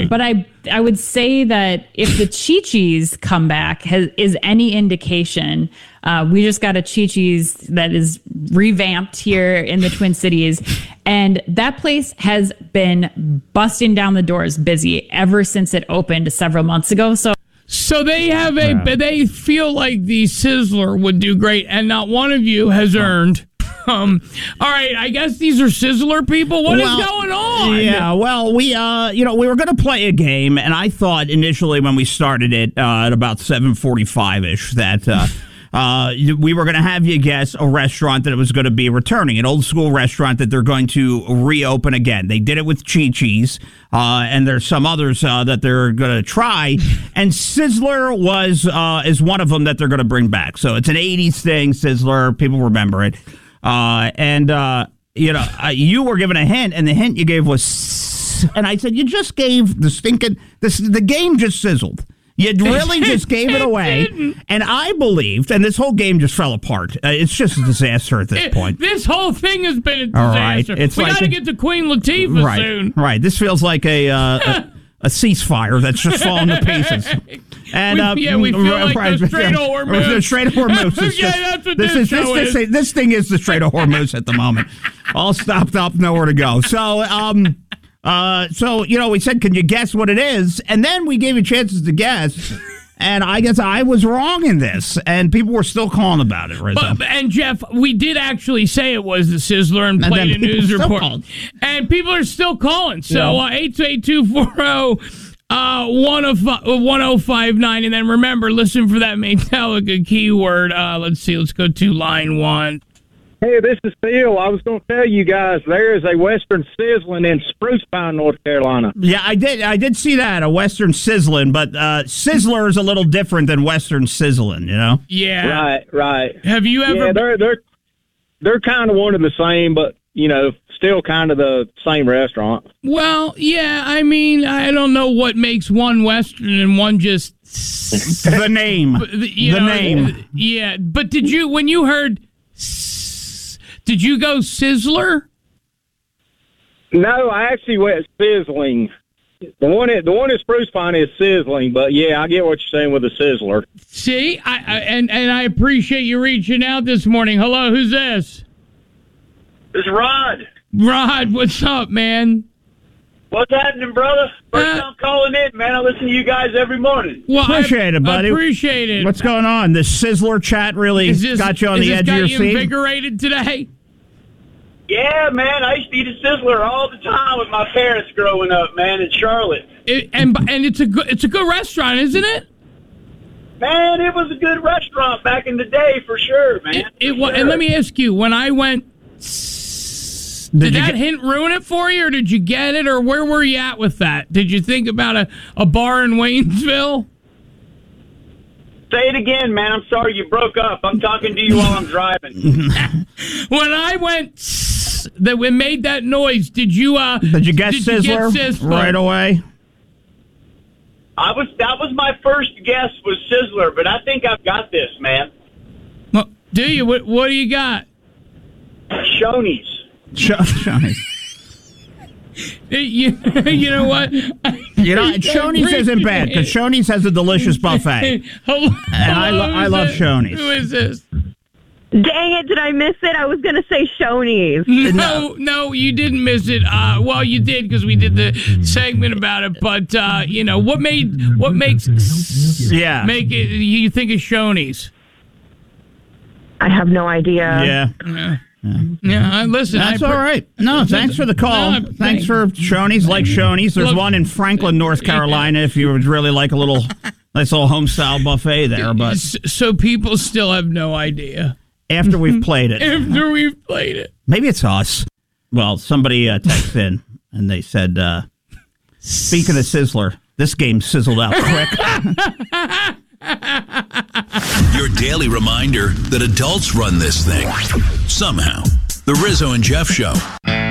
Right. But I would say that if the Chi-Chi's comeback is any indication, we just got a Chi-Chi's that is revamped here in the Twin Cities, and that place has been busting down the doors busy ever since it opened several months ago. So they have they feel like the Sizzler would do great, and not one of you has earned. All right, I guess these are Sizzler people. What is going on? Yeah, well, we were going to play a game, and I thought initially when we started it at about 7:45-ish that we were going to have you guess a restaurant that was going to be returning, an old school restaurant that they're going to reopen again. They did it with Chi-Chi's, and there's some others that they're going to try, and Sizzler is one of them that they're going to bring back. So it's an 80s thing, Sizzler. People remember it. You were given a hint, and the hint you gave was, and I said, you just gave the game just sizzled. You really just gave it away. And I believed, and this whole game just fell apart. It's just a disaster at this point. This whole thing has been a disaster. All right. We got to get to Queen Latifah soon. Right. This feels like a ceasefire that's just falling to pieces. And we feel like the Strait of Hormuz. The Strait of Hormuz. That's what this show is. This thing is the Strait of Hormuz at the moment. All stopped up, nowhere to go. So, we said, can you guess what it is? And then we gave you chances to guess. And I guess I was wrong in this. And people were still calling about it, Rizzo. And Jeff, we did actually say it was the Sizzler and played a news report. And people are still calling. So 828-240. 1059, and then remember, listen for that Metallica keyword. Let's go to line one. Hey, this is Phil. I was going to tell you guys there is a Western Sizzling in Spruce Pine, North Carolina. Yeah, I did see that, a Western Sizzling, but Sizzler is a little different than Western Sizzling, you know? Yeah. Right. Have you ever... Yeah, they're kind of one and the same, but, still kind of the same restaurant. Well, yeah, I mean, I don't know what makes one Western and one just... the name. The name. Yeah, but when you heard... Did you go Sizzler? No, I actually went Sizzling. The one in Spruce Pine is Sizzling, but yeah, I get what you're saying with the Sizzler. See, I appreciate you reaching out this morning. Hello, who's this? This is Rod. Rod, what's up, man? What's happening, brother? First time calling in, man. I listen to you guys every morning. Well, appreciate it, buddy. I appreciate it. What's going on? This Sizzler chat really got you on the edge of your seat? Got you invigorated today? Yeah, man. I used to eat a Sizzler all the time with my parents growing up, man, in Charlotte. And it's a good restaurant, isn't it? Man, it was a good restaurant back in the day, for sure, man. And let me ask you, when I went... Did that hint ruin it for you, or did you get it, or where were you at with that? Did you think about a bar in Waynesville? Say it again, man. I'm sorry you broke up. I'm talking to you while I'm driving. When I went, that we made that noise. Did you guess Sizzler right away? That was my first guess was Sizzler, but I think I've got this, man. Well, do you? What do you got? Shoney's. Shoney's. You know what? Shoney's isn't bad because Shoney's has a delicious buffet. Hello, and I love Shoney's. Who is this? Dang it, did I miss it? I was going to say Shoney's. No, you didn't miss it. Well, you did because we did the segment about it. But, what makes make it you think of Shoney's? I have no idea. Yeah, listen. That's all right. No, thanks for the call. Thanks for Shoney's. Like Shoney's. There's one in Franklin, North Carolina, if you would really like a nice little home-style buffet there. But so people still have no idea. After we've played it. Maybe it's us. Well, somebody texted in, and they said, speaking of Sizzler, this game sizzled out quick. Your daily reminder that adults run this thing. Somehow. The Rizzo and Jeff Show.